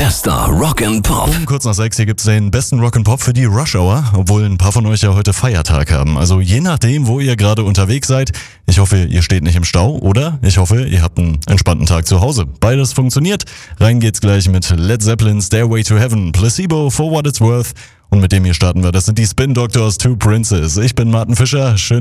Bester Rock'n'Pop. Kurz nach 6, hier gibt's den besten Rock'n'Pop für die Rush Hour, obwohl ein paar von euch ja heute Feiertag haben. Also je nachdem, wo ihr gerade unterwegs seid. Ich hoffe, ihr steht nicht im Stau oder ich hoffe, ihr habt einen entspannten Tag zu Hause. Beides funktioniert. Rein geht's gleich mit Led Zeppelin, Stairway to Heaven, Placebo, For What It's Worth. Und mit dem hier starten wir. Das sind die Spin Doctors, Two Princes. Ich bin Martin Fischer. Schön